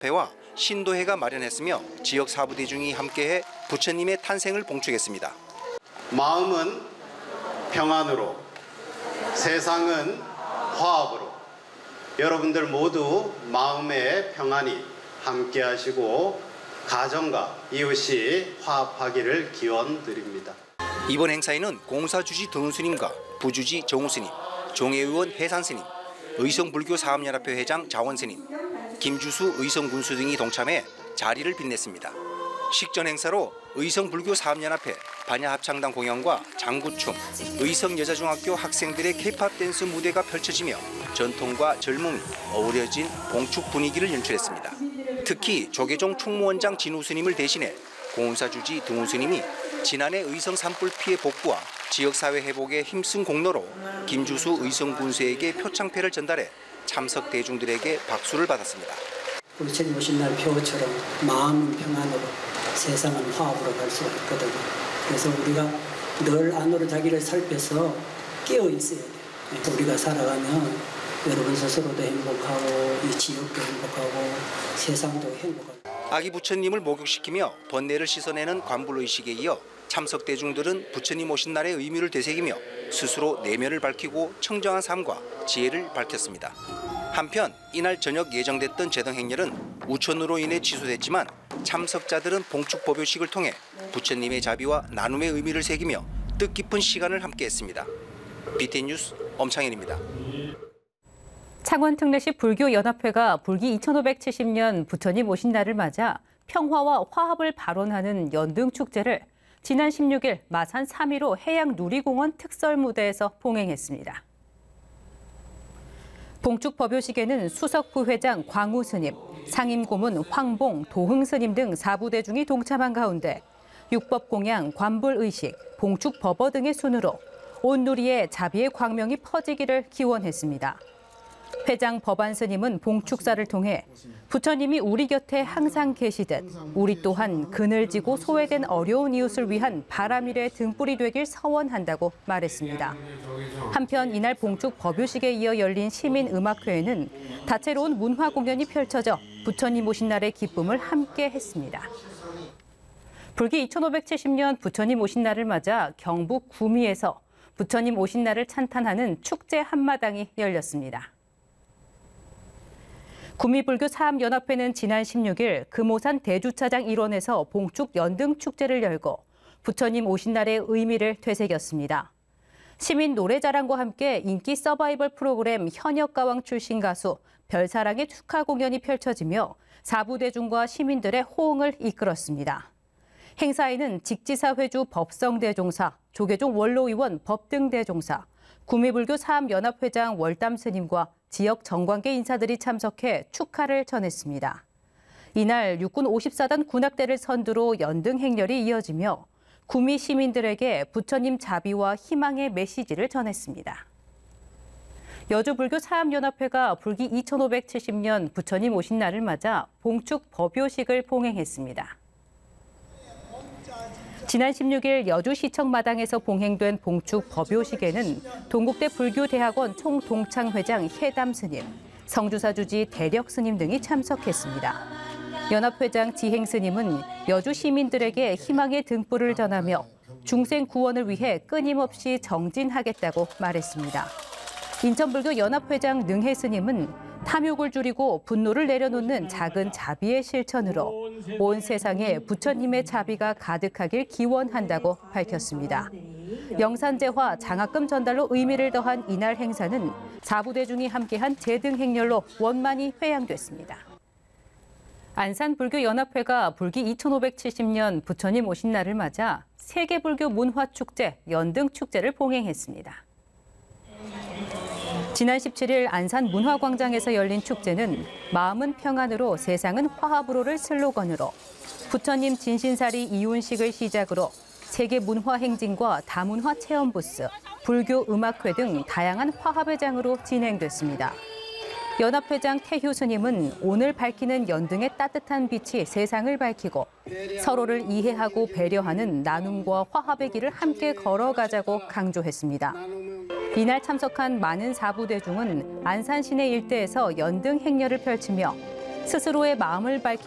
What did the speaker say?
연합회와 신도회가 마련했으며 지역 사부대중이 함께해 부처님의 탄생을 봉축했습니다. 마음은 평안으로, 세상은 화합으로. 여러분들 모두 마음의 평안이 함께하시고 가정과 이웃이 화합하기를 기원드립니다. 이번 행사에는 공사주지 등운스님과 부주지 정우스님, 종회의원 해산스님, 의성불교사업연합회 회장 자원스님, 김주수 의성군수 등이 동참해 자리를 빛냈습니다. 식전 행사로 의성불교사업연합회 반야합창단 공연과 장구춤, 의성여자중학교 학생들의 K-팝 댄스 무대가 펼쳐지며 전통과 젊음이 어우러진 봉축 분위기를 연출했습니다. 특히 조계종 충무원장 진우스님을 대신해 공사주지 등운스님이 지난해 의성 산불 피해 복구와 지역사회 회복에 힘쓴 공로로 김주수 의성군수에게 표창패를 전달해 참석 대중들에게 박수를 받았습니다. 부처님 오신 날 표어처럼 마음은 평안으로, 세상은 화합으로 갈 수가 있거든요. 그래서 우리가 늘 안으로 자기를 살펴서 깨어 있어야 돼요. 우리가 살아가면 여러분 스스로도 행복하고 이 지역도 행복하고 세상도 행복하고. 아기 부처님을 목욕시키며 번뇌를 씻어내는 관불의식에 이어 참석 대중들은 부처님 오신 날의 의미를 되새기며 스스로 내면을 밝히고 청정한 삶과 지혜를 밝혔습니다. 한편 이날 저녁 예정됐던 제등 행렬은 우천으로 인해 취소됐지만 참석자들은 봉축 법요식을 통해 부처님의 자비와 나눔의 의미를 새기며 뜻깊은 시간을 함께했습니다. BTN 뉴스 엄창현입니다. 창원 특례시 불교연합회가 불기 2570년 부처님 오신 날을 맞아 평화와 화합을 발언하는 연등축제를 지난 16일 마산 3.15 해양누리공원 특설무대에서 봉행했습니다. 봉축 법요식에는 수석 부회장 광우 스님, 상임 고문 황봉, 도흥 스님 등 사부대중이 동참한 가운데 육법공양, 관불의식, 봉축 법어 등의 순으로 온 누리에 자비의 광명이 퍼지기를 기원했습니다. 회장 법안 스님은 봉축사를 통해 부처님이 우리 곁에 항상 계시듯 우리 또한 그늘지고 소외된 어려운 이웃을 위한 바람일의 등불이 되길 서원한다고 말했습니다. 한편 이날 봉축 법요식에 이어 열린 시민음악회에는 다채로운 문화 공연이 펼쳐져 부처님 오신 날의 기쁨을 함께 했습니다. 불기 2570년 부처님 오신 날을 맞아 경북 구미에서 부처님 오신 날을 찬탄하는 축제 한마당이 열렸습니다. 구미불교사업연합회는 지난 16일 금오산 대주차장 일원에서 봉축 연등축제를 열고 부처님 오신 날의 의미를 되새겼습니다. 시민 노래자랑과 함께 인기 서바이벌 프로그램 현역가왕 출신 가수 별사랑의 축하 공연이 펼쳐지며 사부대중과 시민들의 호응을 이끌었습니다. 행사에는 직지사 회주 법성대종사, 조계종 원로의원 법등대종사, 구미불교 사업연합회장 월담 스님과 지역 정관계 인사들이 참석해 축하를 전했습니다. 이날 육군 54단 군악대를 선두로 연등 행렬이 이어지며 구미 시민들에게 부처님 자비와 희망의 메시지를 전했습니다. 여주불교 사업연합회가 불기 2570년 부처님 오신 날을 맞아 봉축 법요식을 봉행했습니다. 지난 16일 여주시청 마당에서 봉행된 봉축 법요식에는 동국대 불교대학원 총동창회장 해담 스님, 성주사 주지 대력 스님 등이 참석했습니다. 연합회장 지행 스님은 여주 시민들에게 희망의 등불을 전하며 중생 구원을 위해 끊임없이 정진하겠다고 말했습니다. 인천불교 연합회장 능해 스님은 탐욕을 줄이고 분노를 내려놓는 작은 자비의 실천으로 온 세상에 부처님의 자비가 가득하길 기원한다고 밝혔습니다. 영산제화, 장학금 전달로 의미를 더한 이날 행사는 사부대중이 함께한 제등 행렬로 원만히 회양됐습니다. 안산불교연합회가 불기 2570년 부처님 오신 날을 맞아 세계불교 문화축제 연등축제를 봉행했습니다. 지난 17일 안산문화광장에서 열린 축제는 마음은 평안으로 세상은 화합으로를 슬로건으로 부처님 진신사리 이윤식을 시작으로 세계문화행진과 다문화 체험 부스, 불교 음악회 등 다양한 화합의 장으로 진행됐습니다. 연합회장 태휴 스님은 오늘 밝히는 연등의 따뜻한 빛이 세상을 밝히고 서로를 이해하고 배려하는 나눔과 화합의 길을 함께 걸어가자고 강조했습니다. 이날 참석한 많은 사부대중은 안산 시내 일대에서 연등 행렬을 펼치며 스스로의 마음을 밝히